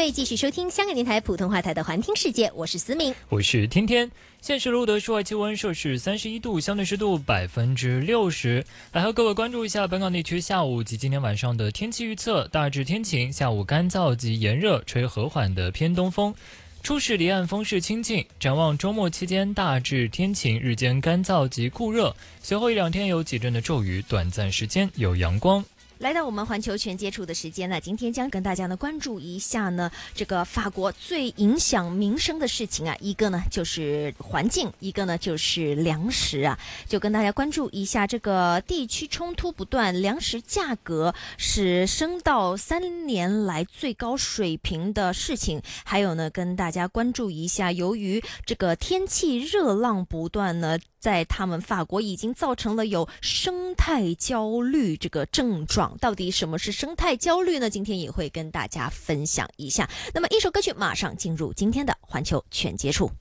位继续收听香港电台普通话台的环听世界，我是思明， 我是天天。现时录的室外气温摄氏31度，相对湿度60%。来和各位关注一下本港地区下午及今天晚上的天气预测。大致天晴，下午干燥及炎热，吹和缓的偏东风。初时离岸风势清劲，展望周末期间大致天晴，日间干燥及酷热，随后1-2天有几阵的骤雨，短暂时间有阳光。 来到我们环球全接触的时间呢，今天将跟大家呢关注一下呢这个法国最影响民生的事情啊，一个呢就是环境，一个呢就是粮食啊，就跟大家关注一下这个地区冲突不断，粮食价格是升到3年来最高水平的事情，还有呢跟大家关注一下，由于这个天气热浪不断呢，在他们法国已经造成了有生态焦虑这个症状。到底什么是生态焦虑呢？今天也会跟大家分享一下。那么一首歌曲马上进入今天的环球全接触。